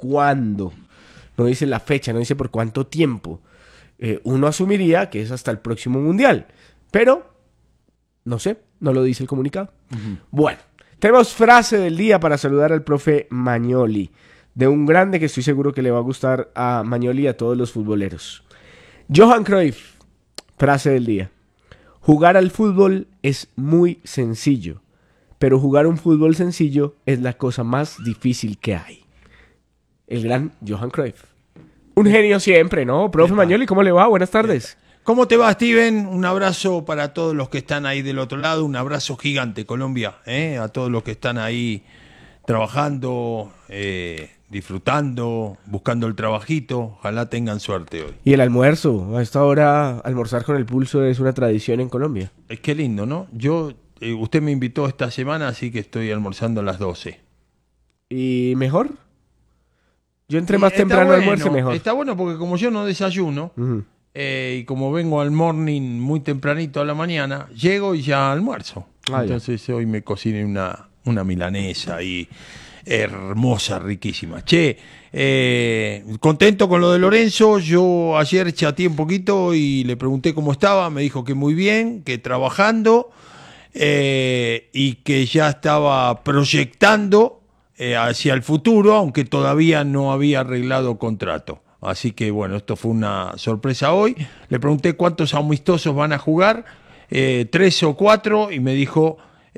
cuándo, no dice la fecha, no dice por cuánto tiempo. Uno asumiría que es hasta el próximo Mundial, pero no sé, no lo dice el comunicado. Bueno, tenemos frase del día para saludar al profe Magnoli, de un grande que estoy seguro que le va a gustar a Magnoli y a todos los futboleros. Johan Cruyff, frase del día: jugar al fútbol es muy sencillo, pero jugar un fútbol sencillo es la cosa más difícil que hay. El gran Johan Cruyff. Un genio siempre, ¿no? Profe Magnoli, ¿cómo le va? Buenas tardes. ¿Cómo te va, Steven? Un abrazo para todos los que están ahí del otro lado. Un abrazo gigante, Colombia. A todos los que están ahí trabajando, disfrutando, buscando el trabajito. Ojalá tengan suerte hoy. Y el almuerzo. A esta hora, almorzar con el pulso es una tradición en Colombia. Es que lindo, ¿no? Usted me invitó esta semana, así que estoy almorzando a las 12. ¿Y mejor? Yo entre más temprano almuerce mejor. Está bueno porque como yo no desayuno, y como vengo al morning muy tempranito a la mañana, llego y ya almuerzo. Entonces hoy me cociné una milanesa ahí, hermosa, riquísima. Contento con lo de Lorenzo. Yo ayer chateé un poquito y le pregunté cómo estaba. Me dijo que muy bien, que trabajando, y que ya estaba proyectando hacia el futuro, aunque todavía no había arreglado contrato. Así que bueno, esto fue una sorpresa hoy. Le pregunté cuántos amistosos van a jugar, 3 o 4, y me dijo,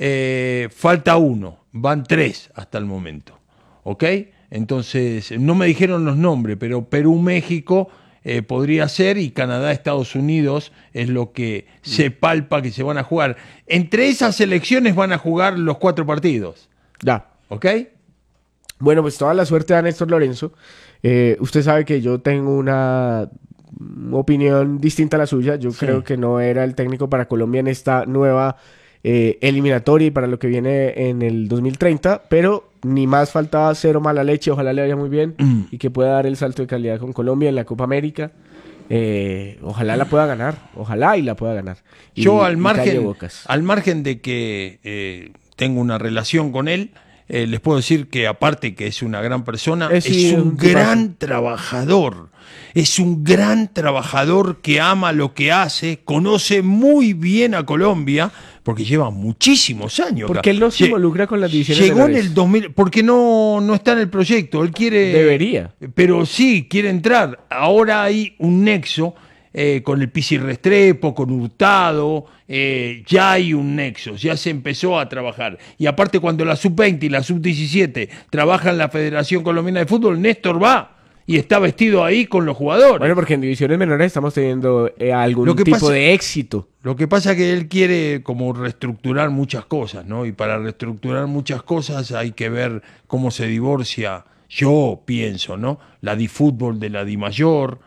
falta 1, van 3 hasta el momento. ¿Ok? Entonces, no me dijeron los nombres, pero Perú, México podría ser, y Canadá, Estados Unidos es lo que se palpa que se van a jugar. Entre esas selecciones van a jugar los 4 partidos. Ya. ¿Ok? Bueno, pues toda la suerte a Néstor Lorenzo. Usted sabe que yo tengo una opinión distinta a la suya. Yo creo que no era el técnico para Colombia en esta nueva eliminatoria y para lo que viene en el 2030, pero ni más faltaba, cero mala leche. Ojalá le vaya muy bien y que pueda dar el salto de calidad con Colombia en la Copa América. Ojalá la pueda ganar, ojalá y la pueda ganar. Yo al margen de que tengo una relación con él, les puedo decir que aparte que es una gran persona, es un gran trabajador. Es un gran trabajador que ama lo que hace, conoce muy bien a Colombia, porque lleva muchísimos años. Porque él no se involucra con las divisiones menores. Llegó menores. En el 2000, porque no está en el proyecto. Él quiere... Debería. Pero sí, quiere entrar. Ahora hay un nexo con el Pizzi Restrepo, con Hurtado, ya hay un nexo, ya se empezó a trabajar. Y aparte cuando la Sub-20 y la Sub-17 trabajan en la Federación Colombiana de Fútbol, Néstor va y está vestido ahí con los jugadores. Bueno, porque en divisiones menores estamos teniendo algún tipo de éxito. Lo que pasa es que él quiere como reestructurar muchas cosas, ¿no? Y para reestructurar muchas cosas hay que ver cómo se divorcia, yo pienso, ¿no? La DiFútbol de la DiMayor,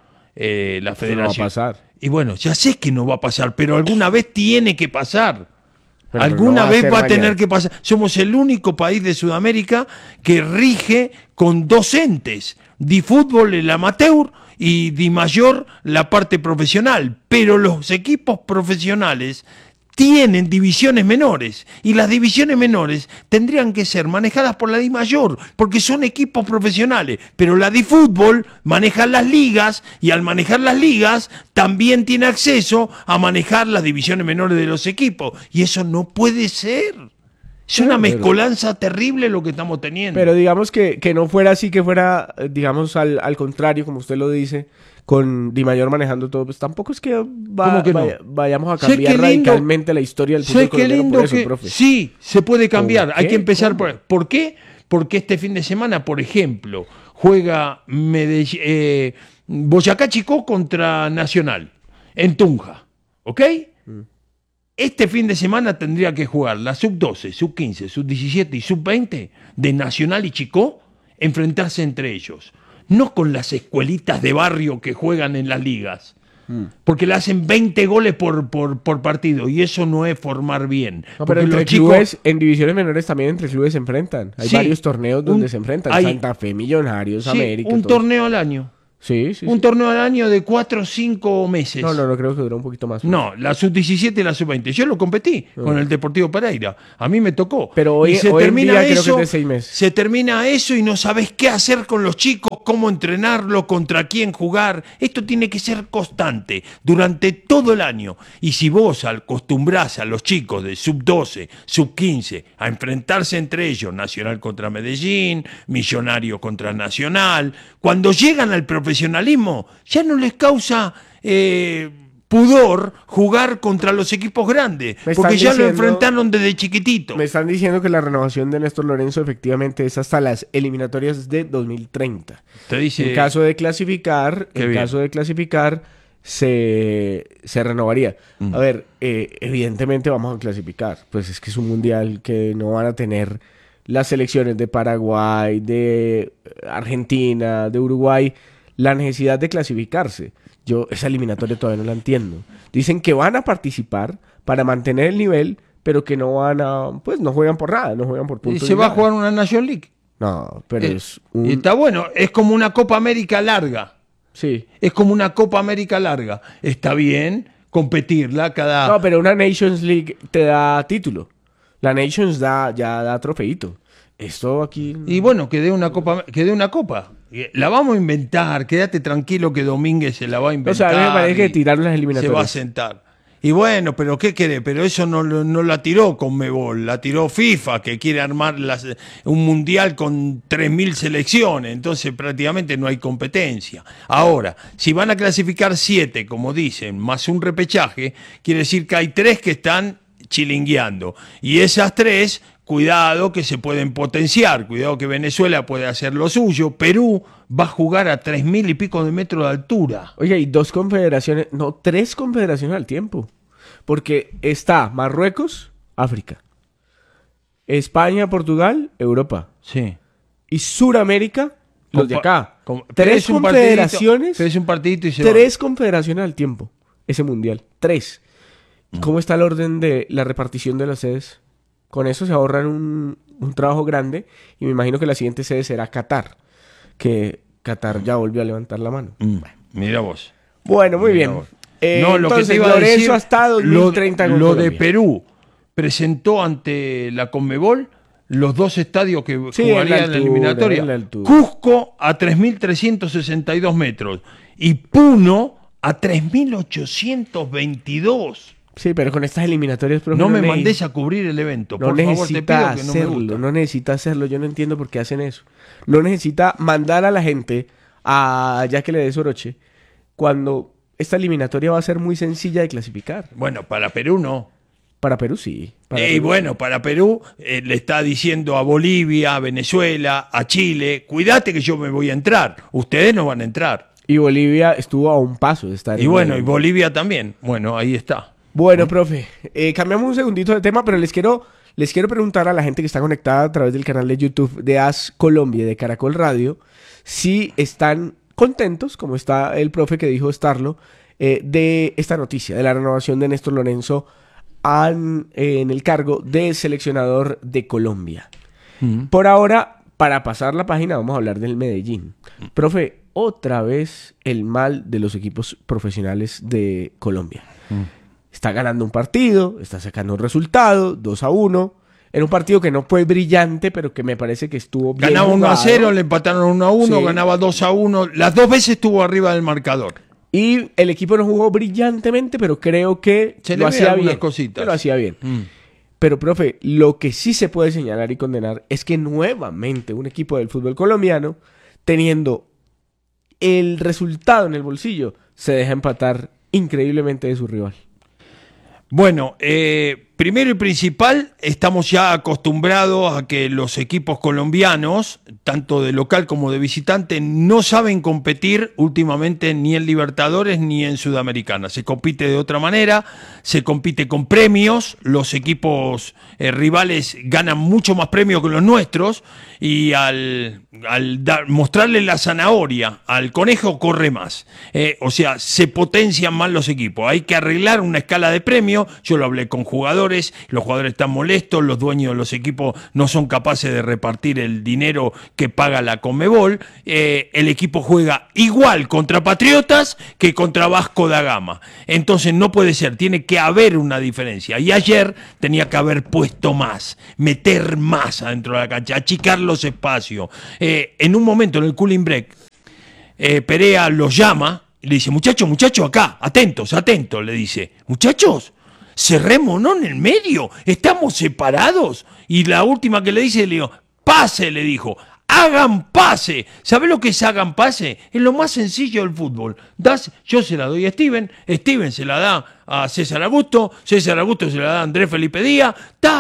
la federación. No va a pasar. Y bueno, ya sé que no va a pasar, pero alguna vez tiene que pasar. Pero alguna no vez va a tener mañana. que pasar. Somos el único país de Sudamérica que rige con 2 entes. DiFútbol, el amateur, y DiMayor, la parte profesional. Pero los equipos profesionales tienen divisiones menores, y las divisiones menores tendrían que ser manejadas por la DiMayor, porque son equipos profesionales, pero la DiFútbol maneja las ligas, y al manejar las ligas también tiene acceso a manejar las divisiones menores de los equipos, y eso no puede ser. Es una mezcolanza terrible lo que estamos teniendo. Pero digamos que no fuera así, que fuera, digamos, al contrario, como usted lo dice, con DiMayor manejando todo, pues tampoco es que, vayamos a cambiar radicalmente la historia del fútbol colombiano por eso, profe. Sí, se puede cambiar. Hay que empezar ¿Cómo? ¿Por qué? Porque este fin de semana, por ejemplo, juega Boyacá Chicó contra Nacional en Tunja, ¿ok? Este fin de semana tendría que jugar la Sub-12, Sub-15, Sub-17 y Sub-20 de Nacional y Chicó, enfrentarse entre ellos. No con las escuelitas de barrio que juegan en las ligas, porque le hacen 20 goles por partido, y eso no es formar bien. No, pero entre clubes, en divisiones menores también entre clubes se enfrentan. Hay varios torneos donde se enfrentan. Santa Fe, Millonarios, América. Un torneo al año. Sí. Un torneo al año de 4 o 5 meses. No, creo que duró un poquito más. No, la Sub-17 y la Sub-20. Yo lo competí con el Deportivo Pereira. A mí me tocó. Pero hoy en día creo que es de 6 meses. Se termina eso y no sabés qué hacer con los chicos cómo entrenarlo, contra quién jugar. Esto tiene que ser constante durante todo el año. Y si vos acostumbrás a los chicos de sub-12, sub-15 a enfrentarse entre ellos, Nacional contra Medellín, Millonario contra Nacional, cuando llegan al profesionalismo ya no les causa pudor jugar contra los equipos grandes, porque ya lo enfrentaron desde chiquitito. Me están diciendo que la renovación de Néstor Lorenzo efectivamente es hasta las eliminatorias de 2030. Te dice, en caso de clasificar, se renovaría. A ver, evidentemente vamos a clasificar. Pues es que es un mundial que no van a tener las selecciones de Paraguay, de Argentina, de Uruguay, la necesidad de clasificarse. Yo esa eliminatoria todavía no la entiendo. Dicen que van a participar para mantener el nivel, pero que no van a, pues no juegan por nada, no juegan por puntos. ¿Y se va a jugar una Nation League? No, pero es un... Y está bueno, es como una Copa América larga. Sí. Es como una Copa América larga. Está bien competirla cada... No, pero una Nations League te da título. La Nations ya da trofeito. Esto aquí... Y bueno, que dé una copa. La vamos a inventar. Quédate tranquilo que Domínguez se la va a inventar. O sea, a mí me parece que tiraron las eliminatorias. Se va a sentar. Y bueno, pero ¿qué querés? Pero eso no la tiró Conmebol, la tiró FIFA, que quiere armar un mundial con 3.000 selecciones. Entonces prácticamente no hay competencia. Ahora, si van a clasificar 7, como dicen, más un repechaje, quiere decir que hay 3 que están chilingueando. Y esas 3... cuidado que se pueden potenciar, cuidado que Venezuela puede hacer lo suyo, Perú va a jugar a 3.000 y pico de metros de altura. Oye, y 3 confederaciones al tiempo, porque está Marruecos, África, España, Portugal, Europa, sí, y Suramérica, los de acá. 3 confederaciones, tres confederaciones al tiempo, ese mundial, 3. ¿Cómo está el orden de la repartición de las sedes? Con eso se ahorran un trabajo grande y me imagino que la siguiente sede será Qatar, que Qatar ya volvió a levantar la mano. Mira vos. Bueno, muy bien. Lo entonces, que te iba a Lorenzo decir, hasta 2030 con lo de Colombia. Perú presentó ante la Conmebol los 2 estadios que jugarían en la eliminatoria. Cusco a 3.362 metros y Puno a 3.822. Sí, pero con estas eliminatorias... No me mandés a cubrir el evento. No por favor, te pido necesita que no hacerlo, me gusta. no necesita hacerlo. Yo no entiendo por qué hacen eso. No necesita mandar a la gente a ya que le dé Soroche cuando esta eliminatoria va a ser muy sencilla de clasificar. Bueno, para Perú no. Para Perú sí. Para Perú le está diciendo a Bolivia, a Venezuela, a Chile, cuídate que yo me voy a entrar. Ustedes no van a entrar. Y Bolivia estuvo a un paso de estar... Y bueno, y Bolivia también. Bueno, ahí está. Bueno, profe, cambiamos un segundito de tema, pero les quiero preguntar a la gente que está conectada a través del canal de YouTube de AS Colombia y de Caracol Radio si están contentos, como está el profe que dijo estarlo, de esta noticia, de la renovación de Néstor Lorenzo en el cargo de seleccionador de Colombia. Por ahora, para pasar la página, vamos a hablar del Medellín. Profe, otra vez el mal de los equipos profesionales de Colombia. Está ganando un partido, está sacando un resultado, 2-1. En un partido que no fue brillante, pero que me parece que estuvo bien ganaba jugado. 1-0, le empataron 1-1, Sí. ganaba 2-1. Las 2 veces estuvo arriba del marcador. Y el equipo no jugó brillantemente, pero creo que Se lo le ve hacía algunas bien. cositas. Lo hacía bien. Pero, profe, lo que sí se puede señalar y condenar es que nuevamente un equipo del fútbol colombiano, teniendo el resultado en el bolsillo, se deja empatar increíblemente de su rival. Bueno, primero y principal, estamos ya acostumbrados a que los equipos colombianos, tanto de local como de visitante, no saben competir últimamente ni en Libertadores ni en Sudamericana. Se compite de otra manera, se compite con premios, los equipos rivales ganan mucho más premios que los nuestros y al mostrarle la zanahoria al conejo corre más. O sea, se potencian más los equipos. Hay que arreglar una escala de premios. Yo lo hablé con jugadores, los jugadores están molestos, los dueños de los equipos no son capaces de repartir el dinero que paga la Conmebol. El equipo juega igual contra Patriotas que contra Vasco da Gama. Entonces no puede ser, tiene que haber una diferencia. Y ayer tenía que haber puesto más, meter más adentro de la cancha, achicar los espacios. En un momento, en el cooling break, Perea los llama y le dice, muchachos, acá, atentos, le dice, muchachos, cerrémonos en el medio, estamos separados. Y la última que le dice, le digo, pase, le dijo, hagan pase. ¿Sabe lo que es hagan pase? Es lo más sencillo del fútbol. Yo se la doy a Steven se la da a César Augusto se la da a Andrés Felipe Díaz,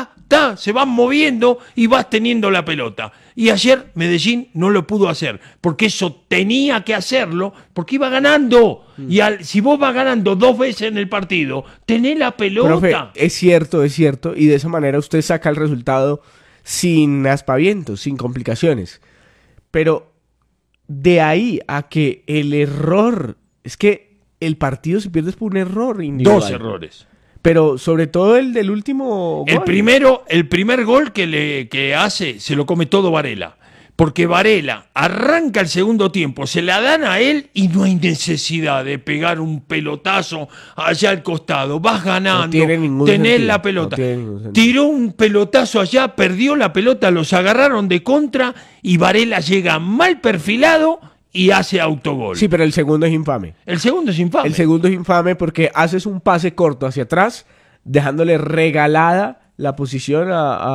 se van moviendo y vas teniendo la pelota. Y ayer Medellín no lo pudo hacer, porque eso tenía que hacerlo, porque iba ganando. Y si vos vas ganando 2 veces en el partido, tenés la pelota. Profe, es cierto, y de esa manera usted saca el resultado sin aspavientos, sin complicaciones. Pero de ahí a que el error, es que el partido se pierde por un error individual. 2 errores. Pero sobre todo el del último gol. El primer gol que hace se lo come todo Varela. Porque Varela arranca el segundo tiempo, se la dan a él y no hay necesidad de pegar un pelotazo allá al costado. Vas ganando, tenés la pelota. Tiró un pelotazo allá, perdió la pelota, los agarraron de contra y Varela llega mal perfilado y hace autogol. Sí, pero el segundo es infame. El segundo es infame porque haces un pase corto hacia atrás, dejándole regalada la posición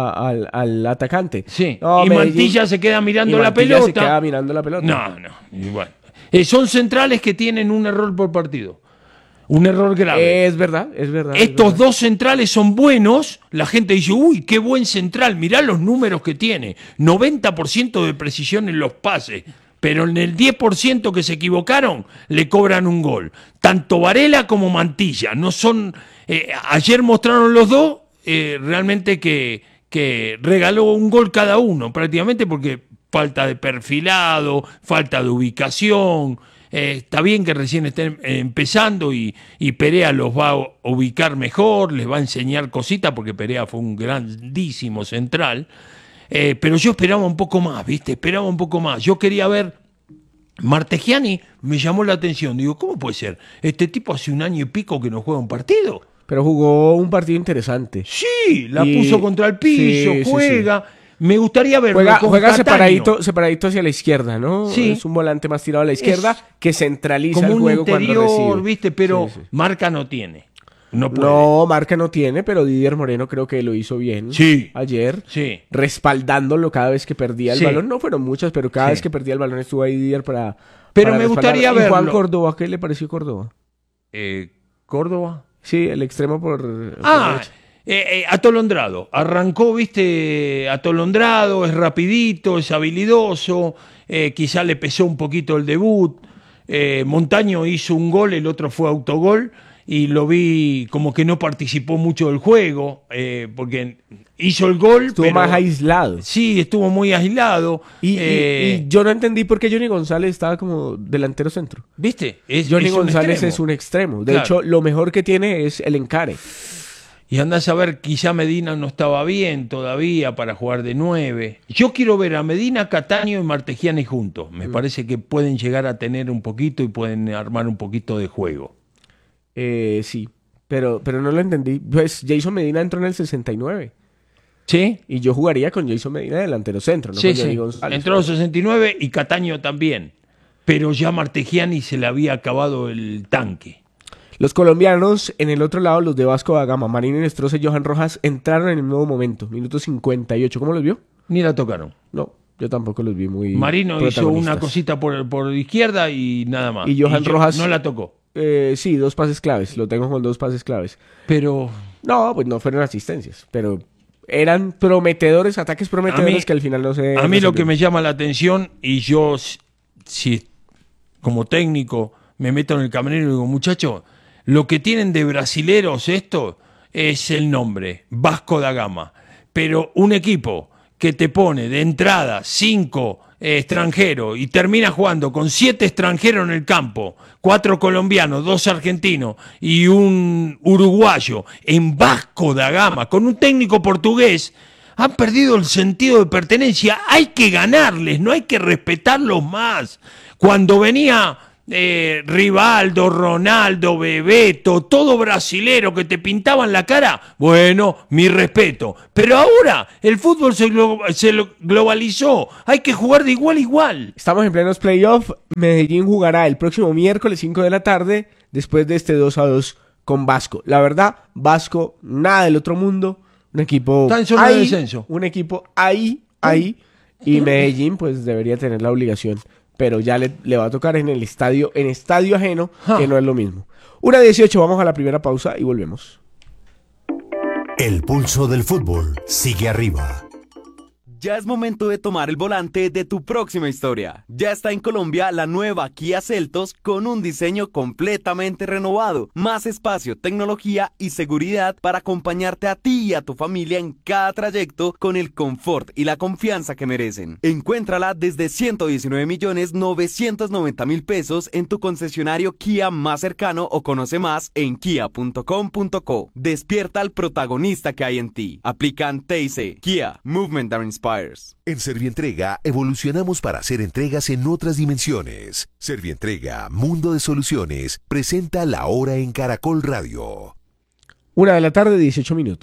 al atacante. Sí, no, y Medellín, Mantilla se queda mirando la pelota. No. Y bueno. Son centrales que tienen un error por partido. Un error grave. Es verdad. Estos 2 centrales son buenos. La gente dice, uy, qué buen central. Mirá los números que tiene. 90% de precisión en los pases. Pero en el 10% que se equivocaron, le cobran un gol. Tanto Varela como Mantilla. No son. Ayer mostraron los dos. Realmente que regaló un gol cada uno prácticamente, porque falta de perfilado, falta de ubicación. Está bien que recién estén empezando y Perea los va a ubicar mejor, les va a enseñar cositas, porque Perea fue un grandísimo central, pero yo esperaba un poco más, yo quería ver. Martegiani me llamó la atención, digo, ¿cómo puede ser? Este tipo hace 1 año y pico que no juega un partido. Pero jugó un partido interesante. Sí, puso contra el piso, juega. Sí. Me gustaría verlo juega separadito hacia la izquierda, ¿no? Sí. Es un volante más tirado a la izquierda que centraliza como el juego un interior, cuando recibe. ¿viste? Pero marca no tiene. No, marca no tiene, pero Didier Moreno creo que lo hizo bien ayer. Sí. Respaldándolo cada vez que perdía el balón. No fueron muchas, pero cada vez que perdía el balón estuvo ahí Didier para me gustaría verlo. ¿Y Juan Córdoba? ¿Qué le pareció Córdoba? ¿Córdoba? Sí, el extremo por atolondrado. Arrancó, viste, atolondrado, es rapidito, es habilidoso, quizá le pesó un poquito el debut. Montaño hizo un gol, el otro fue autogol, y lo vi como que no participó mucho del juego, porque hizo el gol. Estuvo más aislado. Sí, estuvo muy aislado. Y yo no entendí por qué Johnny González estaba como delantero centro. ¿Viste? Johnny González es un extremo. De hecho, lo mejor que tiene es el encare. Y andás a ver, quizá Medina no estaba bien todavía para jugar de 9. Yo quiero ver a Medina, Cataño y Martegiani juntos. Me parece que pueden llegar a tener un poquito y pueden armar un poquito de juego. Sí, pero no lo entendí. Pues Jason Medina entró en el 69. ¿Sí? Y yo jugaría con Jason Medina delantero centro, ¿no? Sí, con Johnny González. Entró en el 69 y Cataño también. Pero ya Martegiani se le había acabado el tanque. Los colombianos, en el otro lado, los de Vasco da Gama, Marino Inestrosa y Johan Rojas, entraron en el nuevo momento, minuto 58. ¿Cómo los vio? Ni la tocaron. No, yo tampoco los vi muy Marino hizo una cosita por izquierda y nada más. Y Johan Rojas no la tocó. Sí, 2 pases claves. Lo tengo con 2 pases claves. Pero... No, pues no fueron asistencias, pero eran prometedores, ataques prometedores que al final no se... A mí lo que me llama la atención, y yo, si como técnico me meto en el camerino y digo, muchachos, lo que tienen de brasileros esto es el nombre, Vasco da Gama. Pero un equipo que te pone de entrada 5 extranjeros y termina jugando con 7 extranjeros en el campo, 4 colombianos, 2 argentinos y un uruguayo en Vasco da Gama, con un técnico portugués, han perdido el sentido de pertenencia. Hay que ganarles, no hay que respetarlos más. Cuando venía Rivaldo, Ronaldo, Bebeto, todo brasilero que te pintaban la cara, bueno, mi respeto. Pero ahora el fútbol se globalizó, hay que jugar de igual a igual. Estamos en plenos playoffs. Medellín jugará el próximo miércoles 5 de la tarde después de este 2-2 con Vasco. La verdad, Vasco, nada del otro mundo. Un equipo Está en zona de descenso. Un equipo ahí. Y Medellín pues debería tener la obligación. Pero ya le va a tocar en estadio ajeno, que no es lo mismo. 1:18, vamos a la primera pausa y volvemos. El pulso del fútbol sigue arriba. Ya es momento de tomar el volante de tu próxima historia. Ya está en Colombia la nueva Kia Seltos con un diseño completamente renovado, más espacio, tecnología y seguridad para acompañarte a ti y a tu familia en cada trayecto con el confort y la confianza que merecen. Encuéntrala desde 119.990.000 pesos en tu concesionario Kia más cercano o conoce más en kia.com.co. Despierta al protagonista que hay en ti. Aplican TIC. Kia, Movement that Inspires. En Servientrega evolucionamos para hacer entregas en otras dimensiones. Servientrega, Mundo de Soluciones, presenta La Hora en Caracol Radio. 1:18 p.m.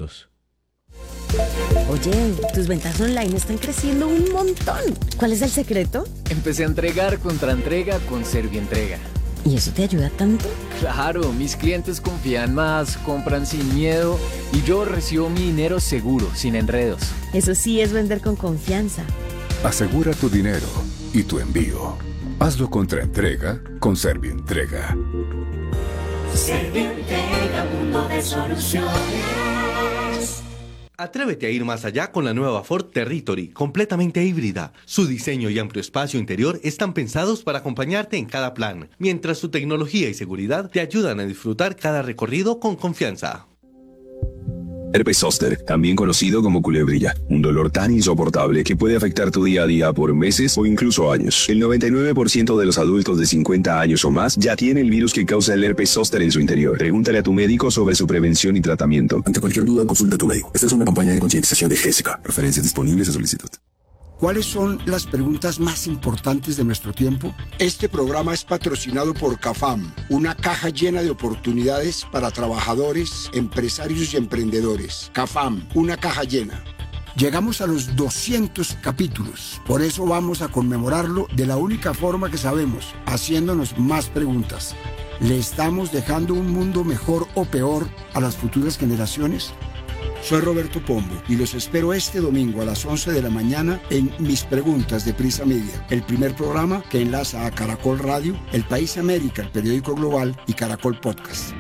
Oye, tus ventas online están creciendo un montón. ¿Cuál es el secreto? Empecé a entregar contra entrega con Servientrega. ¿Y eso te ayuda tanto? Claro, mis clientes confían más, compran sin miedo y yo recibo mi dinero seguro, sin enredos. Eso sí es vender con confianza. Asegura tu dinero y tu envío. Hazlo contra entrega con Servientrega. Servientrega, mundo de soluciones. Atrévete a ir más allá con la nueva Ford Territory, completamente híbrida. Su diseño y amplio espacio interior están pensados para acompañarte en cada plan, mientras su tecnología y seguridad te ayudan a disfrutar cada recorrido con confianza. Herpes zóster, también conocido como culebrilla, un dolor tan insoportable que puede afectar tu día a día por meses o incluso años. El 99% de los adultos de 50 años o más ya tiene el virus que causa el herpes zóster en su interior. Pregúntale a tu médico sobre su prevención y tratamiento. Ante cualquier duda, consulta a tu médico. Esta es una campaña de concientización de Jessica. Referencias disponibles a solicitud. ¿Cuáles son las preguntas más importantes de nuestro tiempo? Este programa es patrocinado por CAFAM, una caja llena de oportunidades para trabajadores, empresarios y emprendedores. CAFAM, una caja llena. Llegamos a los 200 capítulos, por eso vamos a conmemorarlo de la única forma que sabemos, haciéndonos más preguntas. ¿Le estamos dejando un mundo mejor o peor a las futuras generaciones? Soy Roberto Pombo y los espero este domingo a las 11 de la mañana en Mis Preguntas de Prisa Media, el primer programa que enlaza a Caracol Radio, El País América, el periódico global y Caracol Podcast.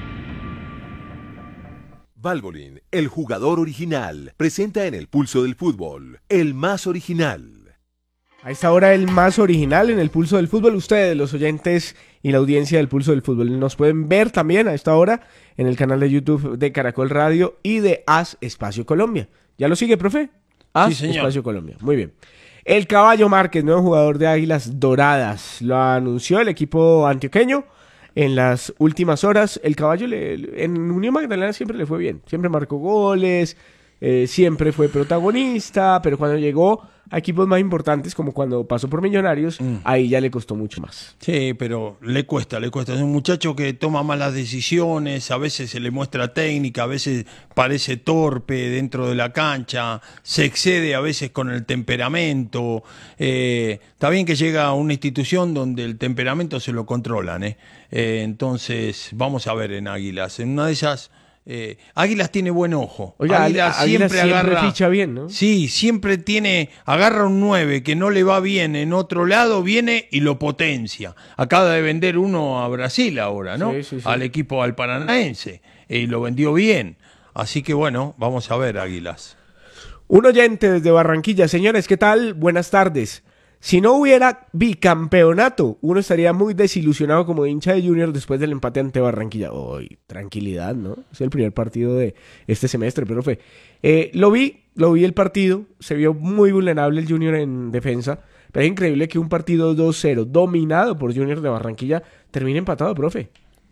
Valvoline, el jugador original, presenta en el pulso del fútbol, el más original. A esta hora el más original en el pulso del fútbol. Ustedes, los oyentes y la audiencia del pulso del fútbol, nos pueden ver también a esta hora en el canal de YouTube de Caracol Radio y de AS Espacio Colombia. ¿Ya lo sigue, profe? AS Sí, señor. Espacio Colombia. Muy bien. El Caballo Márquez, nuevo jugador de Águilas Doradas, lo anunció el equipo antioqueño en las últimas horas. El Caballo en Unión Magdalena siempre le fue bien. Siempre marcó goles, siempre fue protagonista, pero cuando llegó a equipos más importantes, como cuando pasó por Millonarios, ahí ya le costó mucho más. Sí, pero le cuesta. Es un muchacho que toma malas decisiones, a veces se le muestra técnica, a veces parece torpe dentro de la cancha, se excede a veces con el temperamento. Está bien que llega a una institución donde el temperamento se lo controlan, entonces vamos a ver en Águilas. En una de esas... Águilas tiene buen ojo. Oiga, Águilas siempre agarra, ficha bien, ¿no? Sí, siempre agarra un 9 que no le va bien en otro lado, viene y lo potencia. Acaba de vender uno a Brasil ahora, ¿no? Sí. Al equipo al Paranaense, y lo vendió bien. Así que bueno, vamos a ver Águilas. Un oyente desde Barranquilla. Señores, ¿qué tal? Buenas tardes. Si no hubiera bicampeonato, uno estaría muy desilusionado como hincha de Junior después del empate ante Barranquilla. Uy, tranquilidad, ¿no? Es el primer partido de este semestre, profe. Lo vi el partido, se vio muy vulnerable el Junior en defensa, pero es increíble que un partido 2-0 dominado por Junior de Barranquilla termine empatado, profe.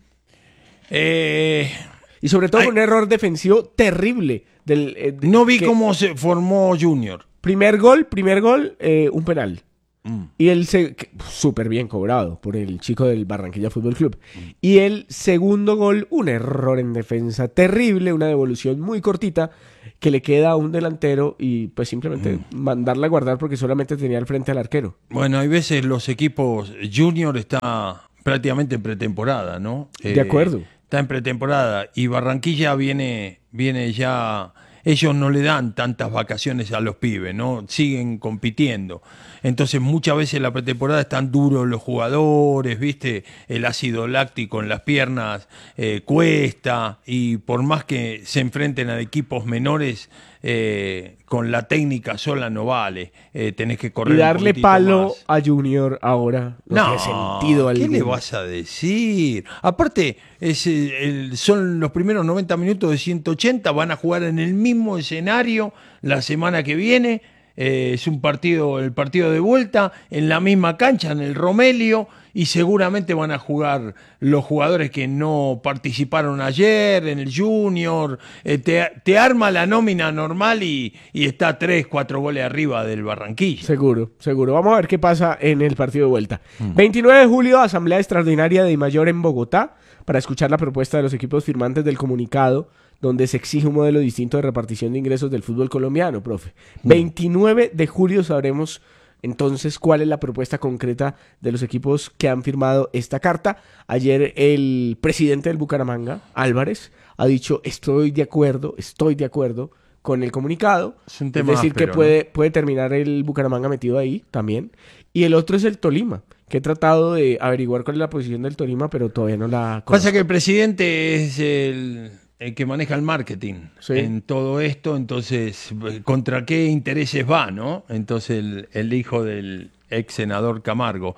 Y sobre todo un error defensivo terrible. No vi cómo se formó Junior. Primer gol, un penal. Y súper bien cobrado por el chico del Barranquilla Fútbol Club. Y el segundo gol, un error en defensa terrible, una devolución muy cortita que le queda a un delantero y pues simplemente mandarla a guardar porque solamente tenía al frente al arquero. Bueno, hay veces los equipos junior está prácticamente en pretemporada, ¿no? De acuerdo. Está en pretemporada y Barranquilla viene ya. Ellos no le dan tantas vacaciones a los pibes, ¿no? Siguen compitiendo. Entonces muchas veces la pretemporada están duros los jugadores, ¿viste? El ácido láctico en las piernas cuesta, y por más que se enfrenten a equipos menores, con la técnica sola no vale. Tenés que correr. Y darle un palo más a Junior ahora no tiene sentido alguno. ¿Qué le vas a decir? Aparte, son los primeros 90 minutos de 180, van a jugar en el mismo escenario la semana que viene. Es el partido de vuelta en la misma cancha, en el Romelio, y seguramente van a jugar los jugadores que no participaron ayer en el Junior. Te arma la nómina normal y está 3-4 goles arriba del Barranquilla. Seguro. Vamos a ver qué pasa en el partido de vuelta. 29 de julio, asamblea extraordinaria de DIMAYOR en Bogotá para escuchar la propuesta de los equipos firmantes del comunicado donde se exige un modelo distinto de repartición de ingresos del fútbol colombiano, profe. 29 de julio sabremos entonces cuál es la propuesta concreta de los equipos que han firmado esta carta. Ayer el presidente del Bucaramanga, Álvarez, ha dicho estoy de acuerdo con el comunicado. Es un tema decir, áspero, que puede terminar el Bucaramanga metido ahí también. Y el otro es el Tolima, que he tratado de averiguar cuál es la posición del Tolima, pero todavía no la conozco. Pasa que el presidente es el que maneja el marketing en todo esto, entonces, ¿contra qué intereses va, no? Entonces, el hijo del ex senador Camargo.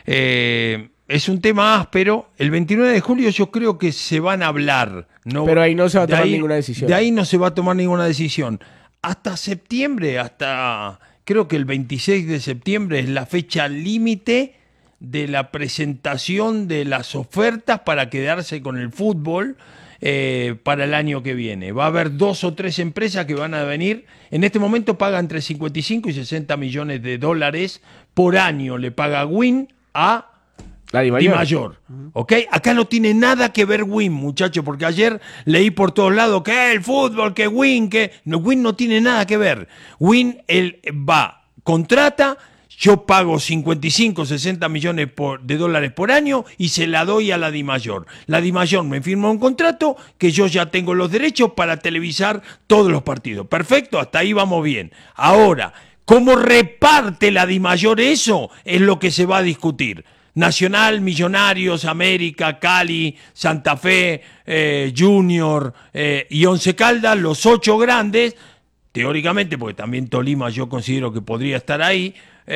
Es un tema áspero. El 29 de julio yo creo que se van a hablar. ¿No? Pero ahí no se va a tomar ninguna decisión. De ahí no se va a tomar ninguna decisión. Hasta septiembre, creo que el 26 de septiembre es la fecha límite de la presentación de las ofertas para quedarse con el fútbol. Para el año que viene. Va a haber 2 o 3 empresas que van a venir. En este momento paga entre 55 y 60 millones de dólares por año. Le paga Win a la DIMAYOR. ¿Ok? Acá no tiene nada que ver Win, muchachos, porque ayer leí por todos lados que el fútbol, que Win, no, Win no tiene nada que ver. Win, él contrata. Yo pago 55, 60 millones de dólares por año y se la doy a la DIMAYOR. La DIMAYOR me firma un contrato que yo ya tengo los derechos para televisar todos los partidos. Perfecto, hasta ahí vamos bien. Ahora, ¿cómo reparte la DIMAYOR eso? Es lo que se va a discutir. Nacional, Millonarios, América, Cali, Santa Fe, Junior y Once Caldas, los 8 grandes, teóricamente, porque también Tolima yo considero que podría estar ahí,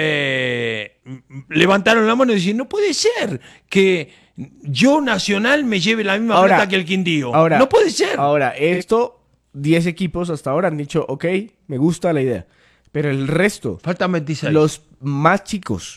levantaron la mano y decían, no puede ser que yo Nacional me lleve la misma plata que el Quindío. No puede ser. Ahora, 10 equipos hasta ahora han dicho, ok, me gusta la idea. Pero el resto, faltan 26. Los más chicos,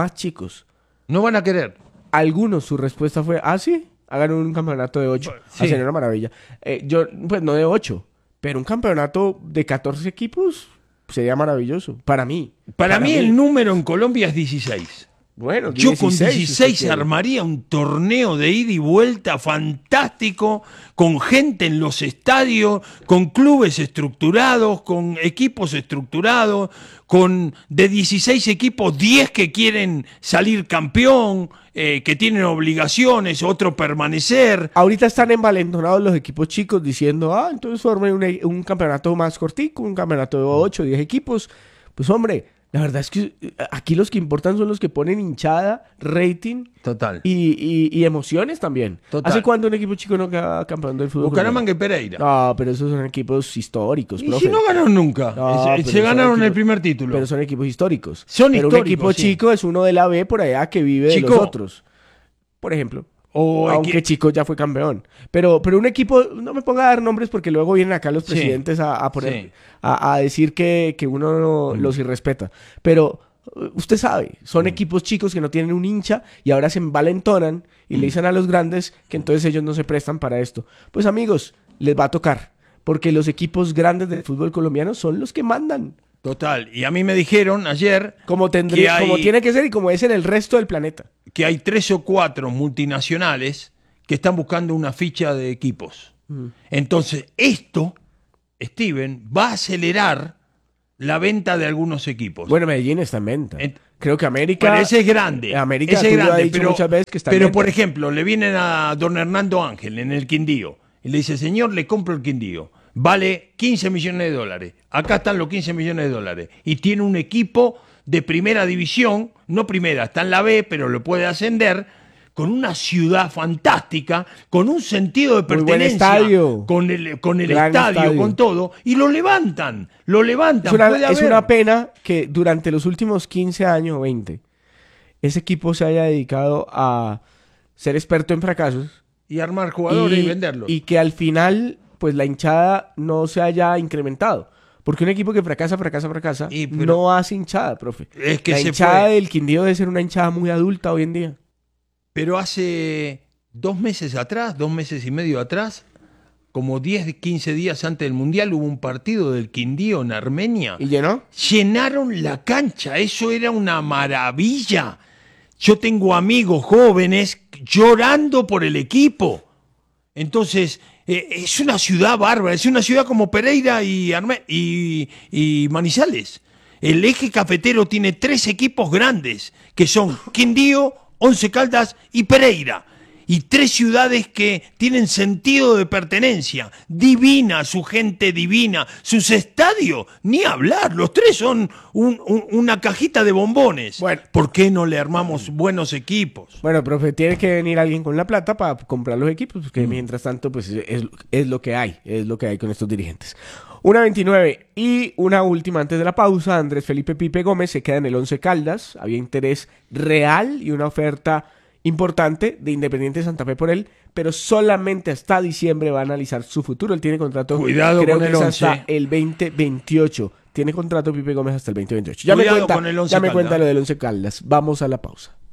no van a querer. Algunos, su respuesta fue, sí, hagan un campeonato de 8. Sí. Sería una maravilla. Yo, pues no de 8, pero un campeonato de 14 equipos sería maravilloso. Para mí. Para mí el número en Colombia es 16. Bueno, yo 16, con 16 armaría un torneo de ida y vuelta fantástico, con gente en los estadios, con clubes estructurados, con equipos estructurados, con de 16 equipos 10 que quieren salir campeón, que tienen obligaciones, otro permanecer. Ahorita están envalentonados los equipos chicos diciendo, entonces formen un campeonato más cortico, un campeonato de 8, 10 equipos. Pues hombre, la verdad es que aquí los que importan son los que ponen hinchada, rating. Total. Y emociones también. Total. ¿Hace cuánto un equipo chico no queda campeón del fútbol? Bucaramanga y Pereira. No, pero esos son equipos históricos, ¿Y profe? si no ganaron nunca? Se ganaron el primer título. Pero son equipos históricos. Son pero históricos, un equipo chico es uno de la B por allá que vive de los otros. Por ejemplo. Aunque Chico ya fue campeón. Pero un equipo, no me ponga a dar nombres porque luego vienen acá los presidentes a decir que uno los irrespeta. Pero usted sabe, son equipos chicos que no tienen un hincha y ahora se envalentonan y le dicen a los grandes que entonces ellos no se prestan para esto. Pues amigos, les va a tocar. Porque los equipos grandes del fútbol colombiano son los que mandan. Total. Y a mí me dijeron ayer como tiene que ser y como es en el resto del planeta. Que hay 3 o 4 multinacionales que están buscando una ficha de equipos. Entonces, esto, Steven, va a acelerar la venta de algunos equipos. Bueno, Medellín está en venta. Creo que América... Pero ese es grande. América ese es grande, ha dicho muchas veces que está en pero venta. por ejemplo, le vienen a don Hernando Ángel en el Quindío y le dice, señor, le compro el Quindío. Vale 15 millones de dólares. Acá están los 15 millones de dólares. Y tiene un equipo de primera división, no primera, está en la B, pero lo puede ascender, con una ciudad fantástica, con un sentido de pertenencia, muy buen estadio. con el estadio, con todo, y lo levantan. Es una pena que durante los últimos 15 años o 20, ese equipo se haya dedicado a ser experto en fracasos. Y armar jugadores y venderlos. Y que al final, pues la hinchada no se haya incrementado. Porque un equipo que fracasa, no hace hinchada, profe. Es que la hinchada del Quindío debe ser una hinchada muy adulta hoy en día. Pero hace 2 meses y medio atrás, como 10, 15 días antes del Mundial, hubo un partido del Quindío en Armenia. ¿Y llenó? Llenaron la cancha, eso era una maravilla. Yo tengo amigos jóvenes llorando por el equipo. Entonces, es una ciudad bárbara, es una ciudad como Pereira y Manizales. El eje cafetero tiene 3 equipos grandes, que son Quindío, Once Caldas y Pereira. Y 3 ciudades que tienen sentido de pertenencia. Divina, su gente divina. Sus estadios, ni hablar. Los 3 son una cajita de bombones. Bueno. ¿Por qué no le armamos buenos equipos? Bueno, profe, tiene que venir alguien con la plata para comprar los equipos, porque mientras tanto, pues es lo que hay. Es lo que hay con estos dirigentes. 1:29 y una última antes de la pausa. Andrés Felipe Pipe Gómez se queda en el Once Caldas. Había interés real y una oferta importante de Independiente Santa Fe por él, pero solamente hasta diciembre va a analizar su futuro. Él tiene contrato, cuidado creo con que el es 11. hasta el 2028. Tiene contrato Pipe Gómez hasta el 2028. Cuidado con el Once ya me Caldas. cuenta lo del Once Caldas. Vamos a la pausa.